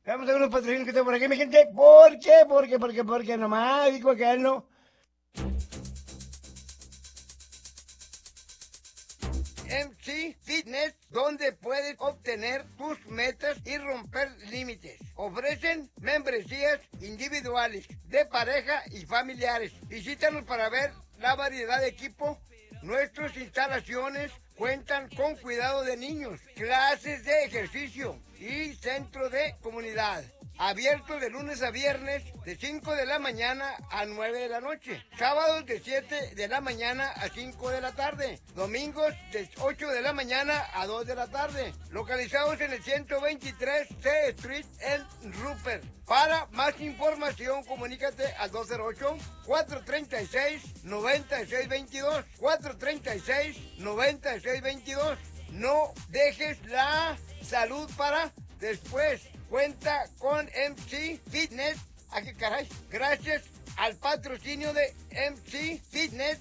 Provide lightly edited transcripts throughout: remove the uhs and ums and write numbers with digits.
Vamos a ver unos patrocinios que tengo por aquí, mi gente. ¿Por qué? Porque nomás dijo que él no. MC Fitness, donde puedes obtener tus metas y romper límites. Ofrecen membresías individuales, de pareja y familiares. Visítanos para ver la variedad de equipo. Nuestras instalaciones cuentan con cuidado de niños, clases de ejercicio y centro de comunidad. Abierto de lunes a viernes de 5 de la mañana a 9 de la noche. Sábados de 7 de la mañana a 5 de la tarde. Domingos de 8 de la mañana a 2 de la tarde. Localizados en el 123 C Street en Rupert. Para más información, comunícate al 208-436-9622. 436-9622. No dejes la salud para después. Cuenta con MC Fitness. ¿A qué caray? Gracias al patrocinio de MC Fitness.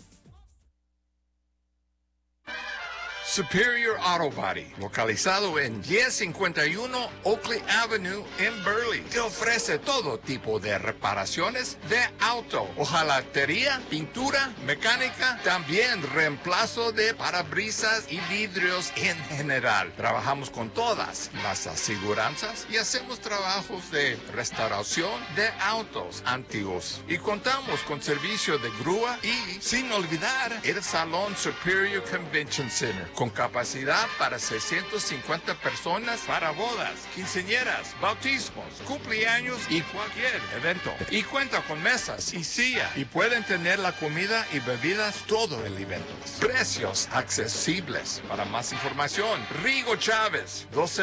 Superior Auto Body, localizado en 1051 Oakley Avenue en Burley, te ofrece todo tipo de reparaciones de auto, hojalatería, pintura, mecánica, también reemplazo de parabrisas y vidrios en general. Trabajamos con todas las aseguranzas y hacemos trabajos de restauración de autos antiguos. Y contamos con servicio de grúa y, sin olvidar, el Salón Superior Convention Center, con capacidad para 650 personas para bodas, quinceañeras, bautismos, cumpleaños y cualquier evento. Y cuenta con mesas y silla y pueden tener la comida y bebidas todo el evento. Precios accesibles. Para más información, Rigo Chávez,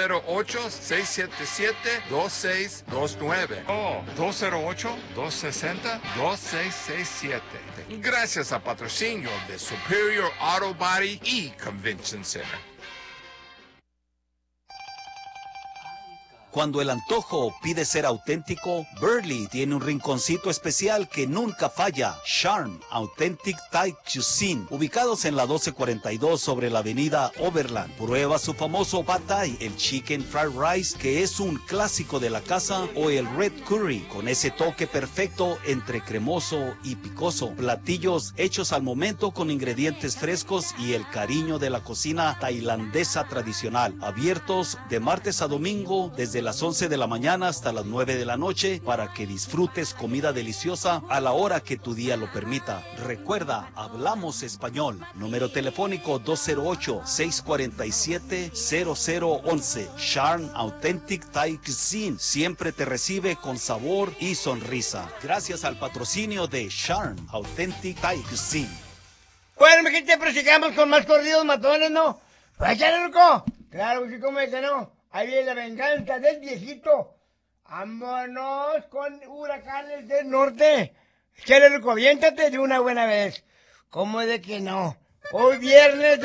208-677-2629 o 208-260-2667. Gracias a patrocinio de Superior Auto Body y Convention Center. Cuando el antojo pide ser auténtico, Burley tiene un rinconcito especial que nunca falla. Charm Authentic Thai Cuisine, ubicados en la 1242 sobre la avenida Overland. Prueba su famoso Pad Thai, el Chicken Fried Rice, que es un clásico de la casa, o el Red Curry, con ese toque perfecto entre cremoso y picoso. Platillos hechos al momento con ingredientes frescos y el cariño de la cocina tailandesa tradicional. Abiertos de martes a domingo desde las 11 de la mañana hasta las 9 de la noche para que disfrutes comida deliciosa a la hora que tu día lo permita. Recuerda, hablamos español. Número telefónico 208-647-0011. Charm Authentic Thai Cuisine siempre te recibe con sabor y sonrisa. Gracias al patrocinio de Charm Authentic Thai Cuisine. Bueno, mi gente, prosigamos con más corridos matones, ¿no? ¿Pues ya, loco? Claro que sí, como es que no. Ahí viene la venganza del viejito. Vámonos con Huracanes del Norte. Chale, loco, aviéntate de una buena vez. ¿Cómo de que no? Hoy viernes